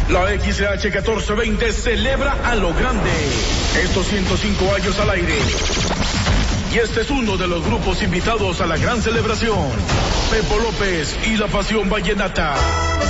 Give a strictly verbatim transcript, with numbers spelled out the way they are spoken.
La X H catorce veinte celebra a lo grande estos ciento cinco años al aire. Y este es uno de los grupos invitados a la gran celebración. Pepo López y la Pasión Vallenata.